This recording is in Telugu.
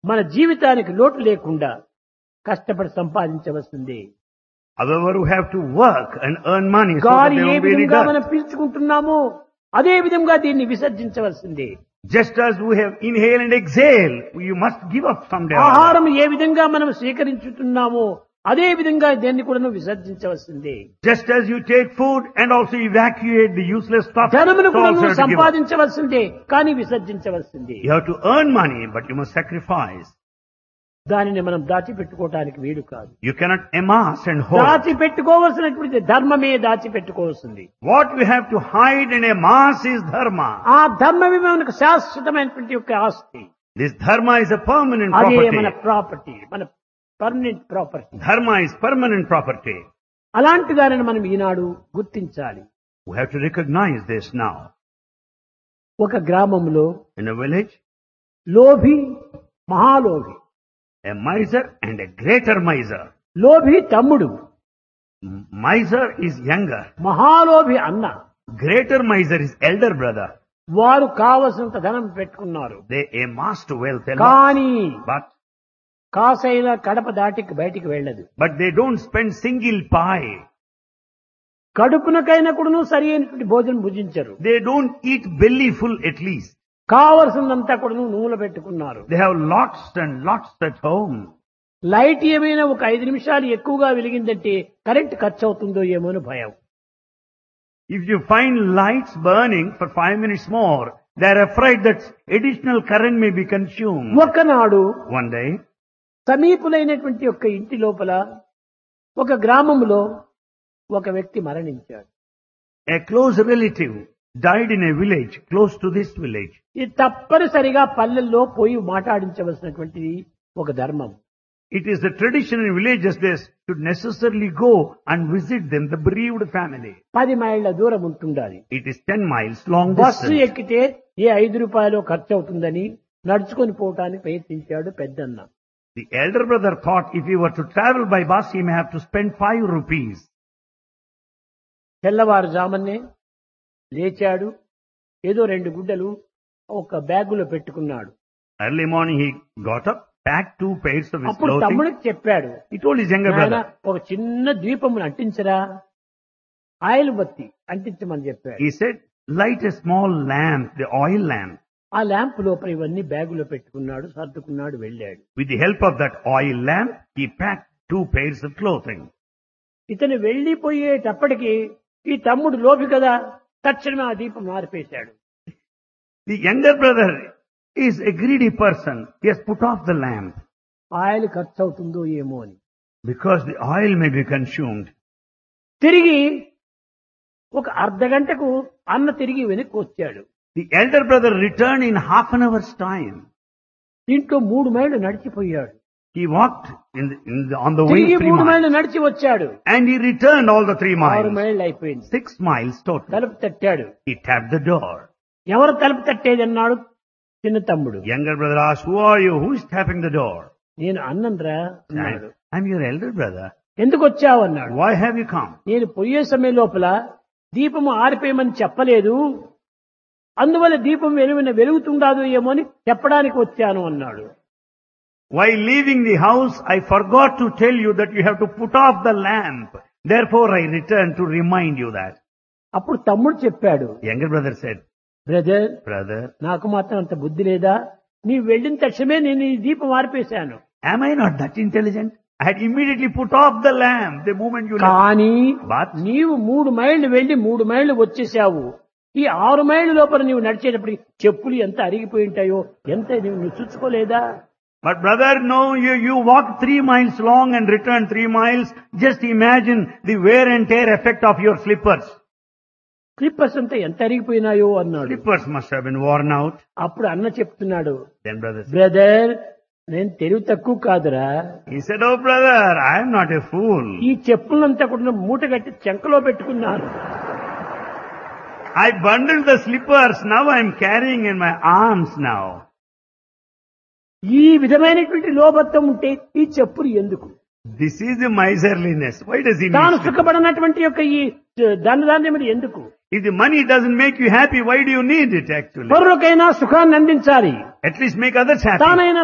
మన జీవితానికి లోటు లేకుండా కష్టపడి సంపాదించవలసిందే. However, we have to work and earn money so that గాలి there A won't be any విధంగా dust. మనం పీల్చుకుంటున్నామో అదే విధంగా దీన్ని విసర్జించవలసిందే. Just as we have inhale and exhale, you must give up someday. or other. ఆహారం ఏ విధంగా మనం స్వీకరించుతున్నామో అదే విధంగా దీన్ని కూడా విసర్జించవలసిందే. Just as you take food and also evacuate the useless stuff, ధనమును so కూడా also you have to give up. సంపాదించవలసిందే కానీ విసర్జించవలసిందే. You have to earn money, but you must sacrifice. దానిని మనం దాచిపెట్టుకోవటానికి వీలు కాదు. You cannot amass and hold. దాచిపెట్టుకోవలసినటువంటి ధర్మమే దాచిపెట్టుకోవాల్సింది. What we have to hide and amass is dharma. ఆ ధర్మమే మనకు శాశ్వతమైనటువంటి యొక్క ఆస్తి. This dharma is a permanent అదే property. మన ప్రాపర్టీ, మన permanent property. Dharma is permanent property. అలాంటి దానిని మనం ఈనాడు గుర్తించాలి. We have to recognize this now. ఒక గ్రామంలో In a village, లోభి, మహాలోభి. a miser and a greater miser. లోభి తమ్ముడు, Miser is younger. మహాలోభి అన్న. Greater miser is elder brother. వారు కావలసినంత ధనం పెట్టుకున్నారు. They amassed wealth a lot. కానీ But కడప దాటికి బయటికి వెళ్ళదు. they don't spend single pie. కడుపునకైనా కూడాను సరి అయినటువంటి భోజనం భుజించరు. They don't eat belly full at least. కావలసినంతా కూడాను నూనె పెట్టుకున్నారు. They have lots and lots at home. Light ఏమైనా ఒక 5 నిమిషాలు ఎక్కువగా వెలిగిందంటే కరెంట్ ఖర్చు అవుతుందో ఏమో అని భయం. If you find lights burning for 5 minutes more, they are afraid that additional current may be consumed. ఒకనాడు One day, సమీపులైనటువంటి యొక్క ఇంటి లోపల ఒక గ్రామంలో ఒక వ్యక్తి మరణించాడు. a close relative died in a village close to this village. ఇది తప్పనిసరిగా పల్లెల్లో పోయి మాట్లాడించవలసినటువంటిది ఒక ధర్మం. It is the tradition in villages they should necessarily go and visit them, the bereaved family. 10 మైళ్ళ దూరం ఉంటుండాలి. It is 10 miles long bus distance. ఎక్కితే ఏ 5 రూపాయలు ఖర్చు అవుతుందని నడుచుకొని పోవటానికి ప్రయత్నించాడు పెద్దన్న. The elder brother thought if he were to travel by bus, he may have to spend 5 rupees. తెల్లవారుజామునే లేచాడు. ఏదో 2 గుడ్డలు ఒక బ్యాగులో పెట్టుకున్నాడు. Early morning he got up, packed 2 pairs of his అప్పుడు clothing. తమ్ముడికి చెప్పాడు, He told his younger నాయనా, brother. ఒక చిన్న దీపమును అంటించరా, ఆయిల్ బత్తి అంటించమని చెప్పాడు. He said, light a small lamp, the oil lamp. ఆ ల్యాంప్ లోపల ఇవన్నీ బ్యాగులో పెట్టుకున్నాడు, సర్దుకున్నాడు, వెళ్ళాడు. With the help of that oil lamp, he packed 2 pairs of clothing. ఇతను వెళ్ళిపోయేటప్పటికి ఈ తమ్ముడు లోపి కదా, తక్షణమే ఆ దీపం మారిపేశాడు. The younger brother is a greedy person. He has put off the lamp oil ఖర్చు అవుతుందో ఏమో అని. because the oil may be consumed. తిరిగి ఒక అర్ధగంటకు అన్న తిరిగి వెనక్కి వచ్చాడు. The elder brother returned in half an hour's time. దీంట్లో 3 మైళ్ళు నడిచిపోయాడు. He walked on the way తిరిగి 3 3 మైళ్ళు miles. నడిచి వచ్చాడు. And he returned all the 3 6 miles. మైళ్ళు అయిపోయింది. 6 miles total. తలుపు తట్టాడు. He tapped the door. ఎవరు తలుపు తట్టేది అన్నాడు చిన్న తమ్ముడు. Younger brother asked, who are you? Who is tapping the door? నేను అన్నంరా అన్నాడు. I'm your elder brother. ఎందుకు వచ్చావు అన్నాడు. Why have you come? నేను పోయే సమయం లోపల దీపము ఆరిపోయమని చెప్పలేదు, అందువల్ల దీపం వెలుగుతుండదు ఏమో అని చెప్పడానికి వచ్చాను అన్నాడు. While leaving the house, I forgot to tell you that you have to put off the lamp. Therefore, I returned to remind you that. అప్పుడు తమ్ముడు చెప్పాడు, Younger brother said, బ్రదర్ నాకు మాత్రం అంత బుద్ధి లేదా, నీ వెళ్ళిన తక్షణమే నేను ఈ దీపం ఆరిపేశాను. am I not that intelligent? I had immediately put off the lamp the moment you left. కానీ But నీవు 3 మైళ్ళు వెళ్ళి 3 మైళ్ళు వచ్చేసావు. ఈ 6 మైళ్ళ లోపల నీవు నడిచేటప్పుడు చెప్పులు ఎంత అరిగిపోయి ఉంటాయో, ఎంత నువ్వు చూసుకోలేదా? But brother, no, you walked 3 miles long and returned 3 miles. Just imagine the wear and tear effect of your slippers. Slippers అంతా ఎంత అరిగిపోయినాయో అన్నాడు. Slippers must have been worn out. అప్పుడు అన్న చెప్తున్నాడు, Then brother said, బ్రదర్ నేను తెలివి తక్కువ కాదురా, he said, oh brother, I am not a fool. ఈ చెప్పులంతా కూడా మూట కట్టి చెంకలో పెట్టుకున్నాను. I bundled the slippers, now I am carrying in my arms now. ఈ విధమైనటువంటి లోభత్వం ఉంటే ఈ చెప్పులు ఎందుకు? This is the miserliness. Why does he తాను need to? సుఖపడినటువంటి యొక్క ఈ ధనధాన్యం ఎందుకు? If the money doesn't make you happy, why do you need it actually? పరులకైనా సుఖాన్ని అందించాలి, At least make others happy. తానైనా